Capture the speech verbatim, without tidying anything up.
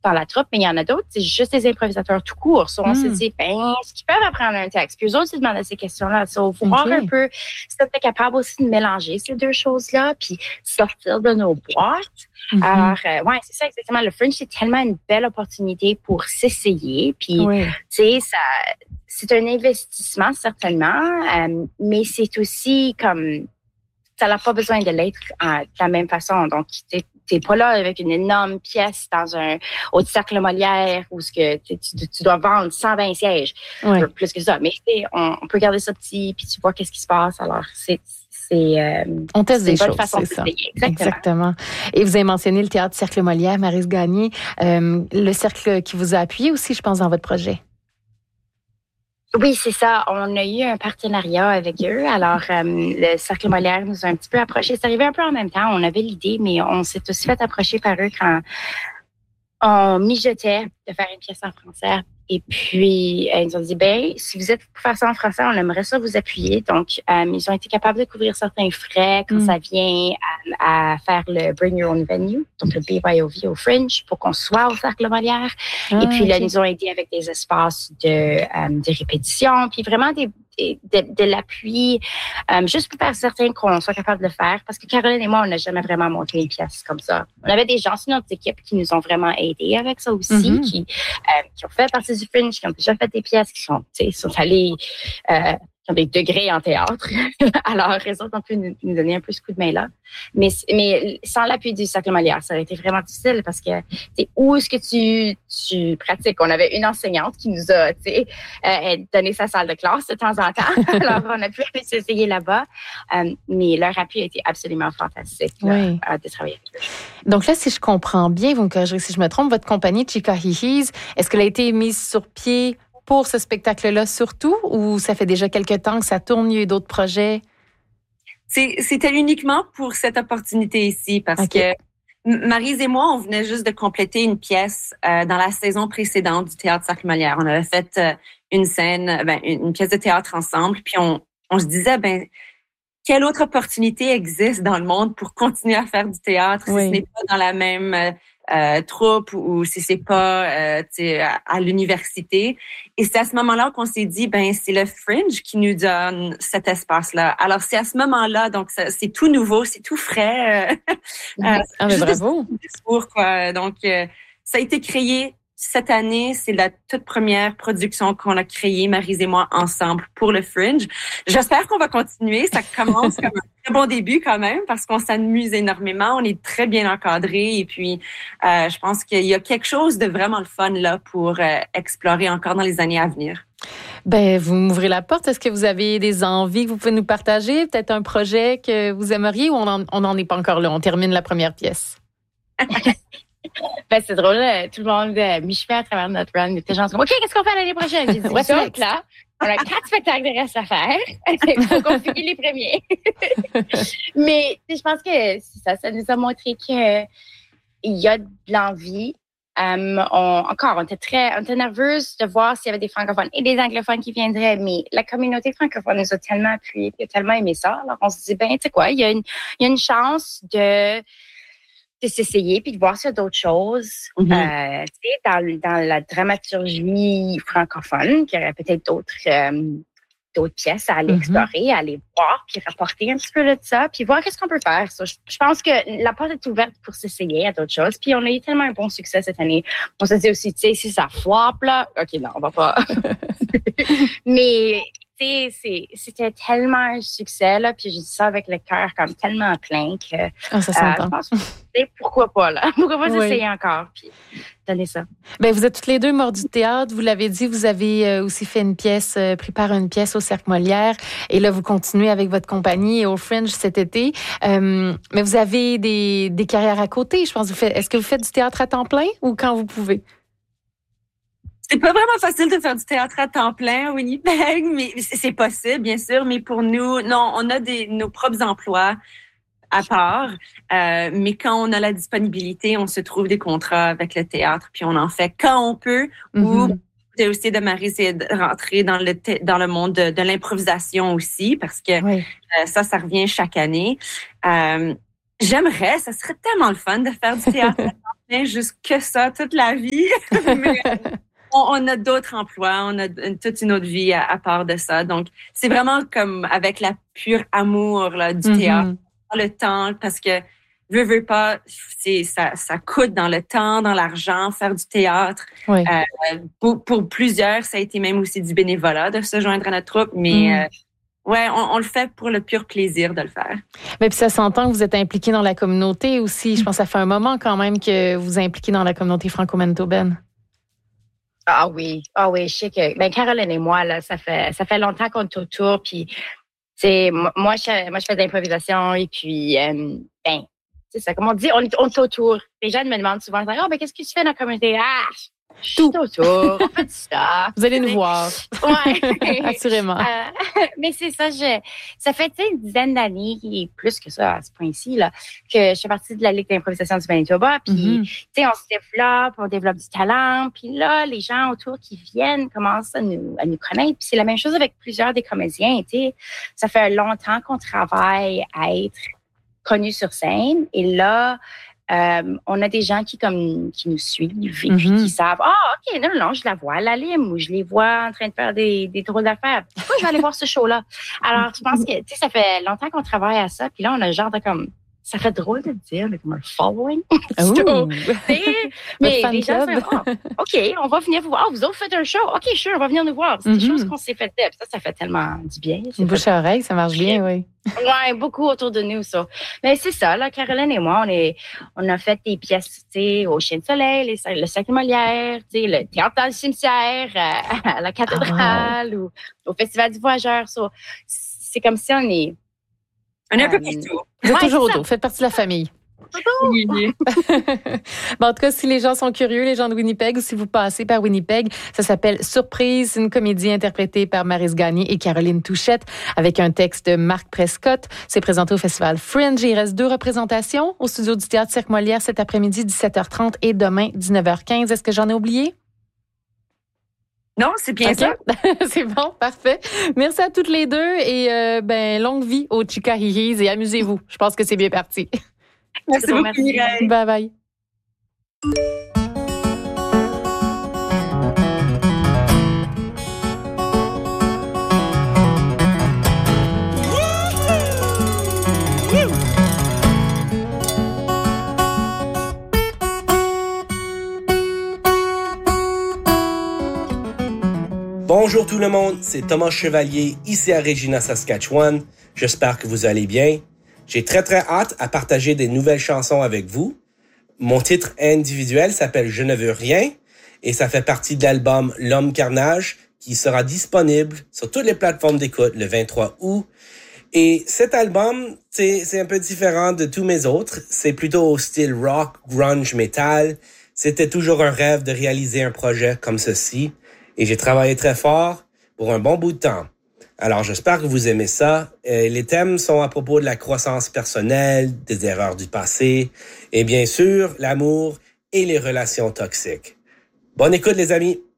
dans la troupe, mais il y en a d'autres, c'est juste des improvisateurs tout court. So, on mm. s'est dit, ben, est-ce qu'ils peuvent apprendre un texte? Puis eux autres se demandaient ces questions-là. Il so, faut okay. voir un peu si on est capable aussi de mélanger ces deux choses-là, puis sortir de nos boîtes. Mm-hmm. Alors, euh, ouais, c'est ça exactement. Le Fringe, c'est tellement une belle opportunité pour s'essayer. Puis, oui. tu sais, ça, c'est un investissement, certainement, euh, mais c'est aussi comme, ça n'a pas besoin de l'être euh, de la même façon. Donc, tu n'es pas là avec une énorme pièce dans un au cercle Molière où ce que tu, tu dois vendre cent vingt sièges, oui. plus que ça. Mais on, on peut garder ça petit, puis tu vois qu'est-ce qui se passe. Alors, c'est C'est, euh, on teste des une choses, façon c'est ça. Exactement. Exactement. Et vous avez mentionné le Théâtre Cercle Molière, Maryse Gagné, euh, le cercle qui vous a appuyé aussi, je pense, dans votre projet. Oui, c'est ça. On a eu un partenariat avec eux. Alors, euh, le Cercle Molière nous a un petit peu approchés. C'est arrivé un peu en même temps. On avait l'idée, mais on s'est aussi fait approcher par eux quand on mijotait de faire une pièce en français. Et puis, euh, ils nous ont dit, ben, si vous êtes pour faire ça en français, on aimerait ça vous appuyer. Donc, euh, ils ont été capables de couvrir certains frais quand mm. ça vient à, à faire le Bring Your Own Venue, donc le B Y O V au Fringe, pour qu'on soit au Cercle Molière. Ah, et puis, là, okay. ils nous ont aidé avec des espaces de, euh, de répétition, puis vraiment des De, de l'appui, euh, juste pour faire certain qu'on soit capable de le faire. Parce que Caroline et moi, on n'a jamais vraiment monté une pièce comme ça. On avait des gens sur notre équipe qui nous ont vraiment aidés avec ça aussi, mm-hmm. qui, euh, qui ont fait partie du Fringe, qui ont déjà fait des pièces, qui sont, sont allés, euh, qui ont des degrés en théâtre. Alors, eux autres ont pu nous, nous donner un peu ce coup de main-là. Mais, mais sans l'appui du Cercle Molière, ça aurait été vraiment difficile parce que où est-ce que tu, tu pratiques? On avait une enseignante qui nous a euh, donné sa salle de classe de temps en temps. Alors, on a pu aller s'essayer là-bas. Euh, mais leur appui a été absolument fantastique là, oui. euh, de travailler avec eux. Donc là, si je comprends bien, vous me corrigerez si je me trompe, votre compagnie Chica Hihis, est-ce qu'elle a été mise sur pied pour ce spectacle-là surtout, ou ça fait déjà quelques temps que ça tourne, il y a eu d'autres projets? C'est, c'était uniquement pour cette opportunité ici, parce okay. que Maryse et moi, on venait juste de compléter une pièce euh, dans la saison précédente du Théâtre Cercle Molière. On avait fait euh, une scène, ben, une pièce de théâtre ensemble, puis on, on se disait, ben, quelle autre opportunité existe dans le monde pour continuer à faire du théâtre oui. si ce n'est pas dans la même euh, Euh, troupe ou si c'est pas euh, à, à l'université. Et c'est à ce moment-là qu'on s'est dit, ben c'est le Fringe qui nous donne cet espace-là. Alors c'est à ce moment-là, donc ça, c'est tout nouveau, c'est tout frais. Euh, ah mais bravo. Discours, quoi. Donc euh, ça a été créé cette année, c'est la toute première production qu'on a créée, Maryse et moi, ensemble pour le Fringe. J'espère qu'on va continuer. Ça commence comme un très bon début quand même parce qu'on s'amuse énormément. On est très bien encadrés et puis euh, je pense qu'il y a quelque chose de vraiment le fun là pour euh, explorer encore dans les années à venir. Ben, vous m'ouvrez la porte. Est-ce que vous avez des envies que vous pouvez nous partager? Peut-être un projet que vous aimeriez ou on n'en est pas encore là? On termine la première pièce. Ben, c'est drôle, tout le monde euh, mi-chemin à travers notre run était genre, OK, qu'est-ce qu'on fait l'année prochaine? J'ai dit, ouais, donc là, on a quatre spectacles de reste à faire. Il faut qu'on finisse les premiers. Mais je pense que ça, ça nous a montré qu'il y a de l'envie. Um, on, encore, on était très, on était nerveuse de voir s'il y avait des francophones et des anglophones qui viendraient, mais la communauté francophone nous a tellement appuyés, et a tellement aimé ça. Alors, on se dit, ben, tu sais quoi, il y a une, il y a une chance de, de s'essayer puis de voir s'il y a d'autres choses mm-hmm. euh, tu sais, dans, dans la dramaturgie francophone, qu'il y aurait peut-être d'autres, euh, d'autres pièces à aller mm-hmm. explorer, à aller voir, puis rapporter un petit peu de ça, puis voir qu'est-ce qu'on peut faire. So, je, je pense que la porte est ouverte pour s'essayer à d'autres choses, puis on a eu tellement un bon succès cette année. On se dit aussi, tu sais, si ça flop, là, OK, non, on va pas. Mais... C'est, c'était tellement un succès, là, puis j'ai dit ça avec le cœur comme tellement plein que ah, ça s'entend. Euh, je pense que pourquoi pas, là? Pourquoi pas oui. essayer encore, puis donner ça. Bien, vous êtes toutes les deux morts du théâtre. Vous l'avez dit, vous avez aussi fait une pièce, euh, prépare une pièce au Cercle Molière, et là, vous continuez avec votre compagnie au Fringe cet été. Euh, mais vous avez des, des carrières à côté, je pense. Vous faites, est-ce que vous faites du théâtre à temps plein ou quand vous pouvez? C'est pas vraiment facile de faire du théâtre à temps plein, Winnipeg, mais c'est possible, bien sûr. Mais pour nous, non, on a des, nos propres emplois à part. Euh, mais quand on a la disponibilité, on se trouve des contrats avec le théâtre, puis on en fait quand on peut. Mm-hmm. Ou c'est aussi de Maryse, c'est de rentrer dans le th- dans le monde de, de l'improvisation aussi, parce que oui. euh, ça, ça revient chaque année. Euh, J'aimerais, ça serait tellement le fun de faire du théâtre juste que ça toute la vie. Mais on, on a d'autres emplois, on a une, toute une autre vie à, à part de ça. Donc, c'est vraiment comme avec la pure amour là, du mm-hmm. théâtre, le temps, parce que veux, veux pas, c'est, ça, ça coûte dans le temps, dans l'argent, faire du théâtre. Oui. Euh, pour, pour plusieurs, ça a été même aussi du bénévolat de se joindre à notre troupe, mais mm. euh, ouais, on, on le fait pour le pur plaisir de le faire. Mais puis ça s'entend que vous êtes impliqué dans la communauté aussi. Je pense que ça fait un moment quand même que vous êtes impliqué dans la communauté franco-manitobaine. Ah oui, ah oui, je sais que ben Caroline et moi là, ça fait ça fait longtemps qu'on est autour, puis c'est moi je moi je fais de l'improvisation et puis euh, ben c'est ça, comme on dit, on, on est autour. Les gens me demandent souvent, oh, ben, qu'est-ce que tu fais dans la communauté? Ah, je suis autour, on fait ça. Vous allez nous voir. Oui. Assurément. Euh, mais c'est ça, je, ça fait une dizaine d'années, et plus que ça à ce point-ci, là, que je fais partie de la Ligue d'improvisation du Manitoba. Puis, mm-hmm. tu sais, on se développe, on développe du talent. Puis là, les gens autour qui viennent commencent à nous, à nous connaître. Puis c'est la même chose avec plusieurs des comédiens, tu sais. Ça fait longtemps qu'on travaille à être connus sur scène. Et là, euh, on a des gens qui comme qui nous suivent et puis mm-hmm. qui savent, ah, oh, OK, non, non, je la vois à la lime ou je les vois en train de faire des, des drôles d'affaires. Pourquoi je vais aller voir ce show-là? Alors, je pense que, tu sais, ça fait longtemps qu'on travaille à ça. Puis là, on a genre de comme, ça fait drôle de dire, mais comme un following. Oh. Mais les gens font, oh, OK, on va venir vous voir. Oh, vous autres faites un show. OK, sure, on va venir nous voir. C'est mm-hmm. des choses qu'on s'est faites. Ça, ça fait tellement du bien. Une bouche à oreille, ça marche bien, oui. Oui, beaucoup autour de nous, ça. Mais c'est ça, là, Caroline et moi, on est, on a fait des pièces, tu sais, au Chien de Soleil, les, le Cercle Molière, tu sais, le Théâtre dans le cimetière, à, à la cathédrale, oh. ou au Festival du Voyageur, ça. C'est comme si on est... On est un peu partout. Vous êtes ouais, toujours autour, faites partie de la famille. Oui. Bon, en tout cas, si les gens sont curieux, les gens de Winnipeg, ou si vous passez par Winnipeg, ça s'appelle Surprise, une comédie interprétée par Maryse Gagné et Caroline Touchette, avec un texte de Marc Prescott. C'est présenté au Festival Fringe. Il reste deux représentations au studio du Théâtre Cirque Molière cet après-midi, dix-sept heures trente, et demain, dix-neuf heures quinze. Est-ce que j'en ai oublié? Non, c'est bien okay. ça. C'est bon, parfait. Merci à toutes les deux et euh, ben longue vie aux Chicahiris et amusez-vous. Je pense que c'est bien parti. Merci beaucoup, Mireille. Bye bye. Bonjour tout le monde, c'est Thomas Chevalier, ici à Regina, Saskatchewan. J'espère que vous allez bien. J'ai très très hâte à partager des nouvelles chansons avec vous. Mon titre individuel s'appelle « Je ne veux rien » et ça fait partie de l'album « L'Homme Carnage » qui sera disponible sur toutes les plateformes d'écoute le vingt-trois août. Et cet album, c'est, c'est un peu différent de tous mes autres. C'est plutôt au style rock, grunge, metal. C'était toujours un rêve de réaliser un projet comme ceci. Et j'ai travaillé très fort pour un bon bout de temps. Alors, j'espère que vous aimez ça. Et les thèmes sont à propos de la croissance personnelle, des erreurs du passé, et bien sûr, l'amour et les relations toxiques. Bonne écoute, les amis!